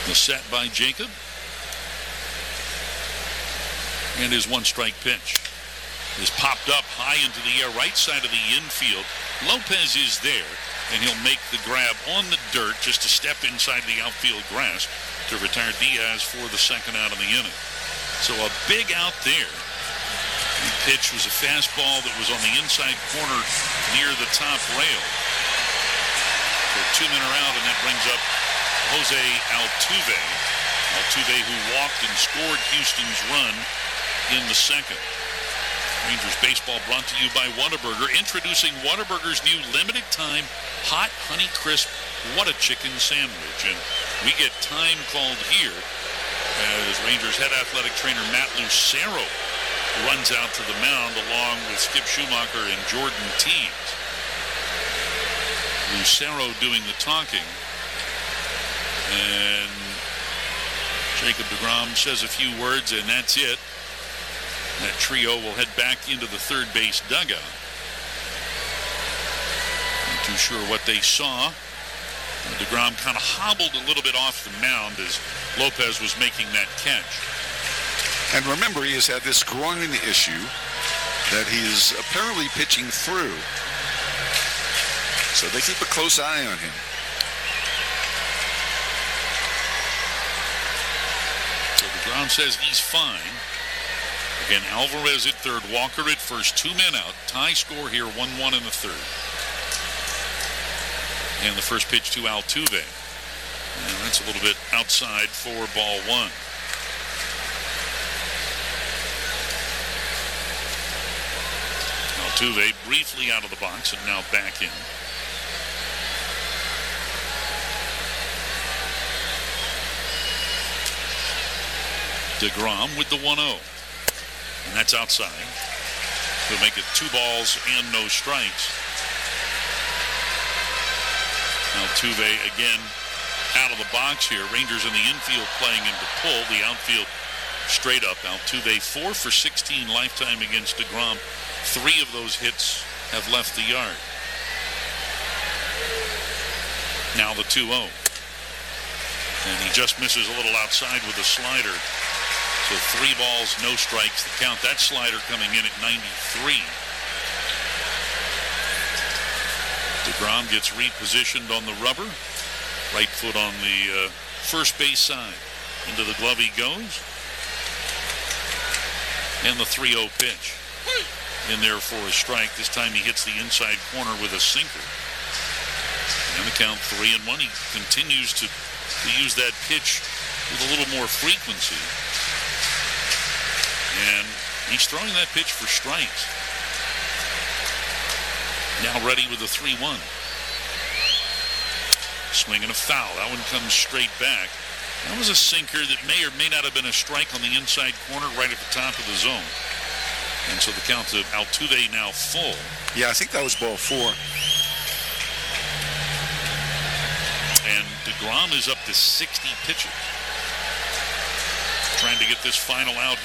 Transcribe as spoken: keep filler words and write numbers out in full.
The set by Jacob. And his one-strike pitch is popped up high into the air, right side of the infield. Lopez is there, and he'll make the grab on the dirt just to step inside the outfield grass to retire Diaz for the second out of the inning. So a big out there. The pitch was a fastball that was on the inside corner near the top rail. So two men are out, and that brings up Jose Altuve. Altuve, who walked and scored Houston's run in the second. Rangers baseball brought to you by Whataburger. Introducing Whataburger's new limited time hot honey crisp What a Chicken sandwich. And we get time called here as Rangers head athletic trainer Matt Lucero runs out to the mound along with Skip Schumacher and Jordan Teaves. Lucero doing the talking. And Jacob deGrom says a few words, and that's it. That trio will head back into the third base dugout. Not too sure what they saw. deGrom kind of hobbled a little bit off the mound as Lopez was making that catch. And remember, he has had this groin issue that he's apparently pitching through. So they keep a close eye on him. So deGrom says he's fine. Again, Alvarez at third, Walker at first, two men out. Tie score here, one one in the third. And the first pitch to Altuve. And that's a little bit outside for ball one. Altuve briefly out of the box and now back in. deGrom with the one oh. And that's outside. He'll make it two balls and no strikes. Altuve again out of the box here. Rangers in the infield playing him to pull. The outfield straight up. Altuve four for sixteen lifetime against deGrom. Three of those hits have left the yard. Now the two oh. And he just misses a little outside with a slider. So three balls, no strikes. The count. That slider coming in at ninety-three. deGrom gets repositioned on the rubber. Right foot on the uh, first base side. Into the glove he goes. And the three oh pitch. In there for a strike. This time he hits the inside corner with a sinker. And the count three and one. He continues to, to use that pitch with a little more frequency. And he's throwing that pitch for strikes. Now ready with a three one. Swing and a foul. That one comes straight back. That was a sinker that may or may not have been a strike on the inside corner right at the top of the zone. And so the count to Altuve now full. Yeah, I think that was ball four. And deGrom is up to sixty pitches. Trying to get this final out here.